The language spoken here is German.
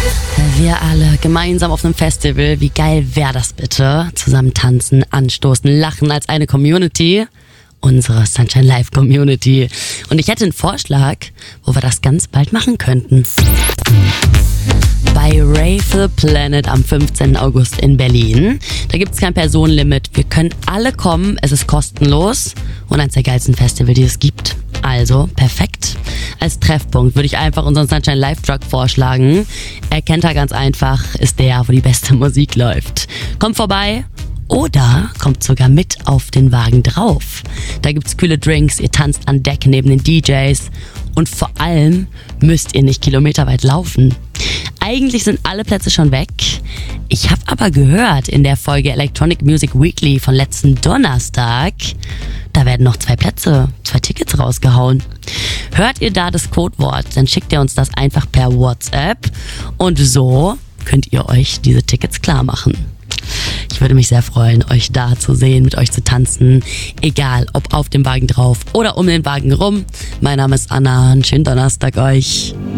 Wir alle gemeinsam auf einem Festival. Wie geil wäre das bitte? Zusammen tanzen, anstoßen, lachen als eine Community. Unsere Sunshine Live Community. Und ich hätte einen Vorschlag, wo wir das ganz bald machen könnten. Bei Rave the Planet am 15. August in Berlin. Da gibt's kein Personenlimit. Wir können alle kommen. Es ist kostenlos und eines der geilsten Festivals, die es gibt. Also, perfekt. Als Treffpunkt würde ich einfach unseren Sunshine Live Truck vorschlagen. Erkennt er ganz einfach, ist der, wo die beste Musik läuft. Kommt vorbei oder kommt sogar mit auf den Wagen drauf. Da gibt's kühle Drinks, ihr tanzt an Deck neben den DJs und vor allem müsst ihr nicht kilometerweit laufen. Eigentlich sind alle Plätze schon weg. Ich habe aber gehört in der Folge Electronic Music Weekly von letzten Donnerstag, da werden noch 2 Tickets rausgehauen. Hört ihr da das Codewort, dann schickt ihr uns das einfach per WhatsApp und so könnt ihr euch diese Tickets klar machen. Ich würde mich sehr freuen, euch da zu sehen, mit euch zu tanzen. Egal, ob auf dem Wagen drauf oder um den Wagen rum. Mein Name ist Anna. Einen schönen Donnerstag euch.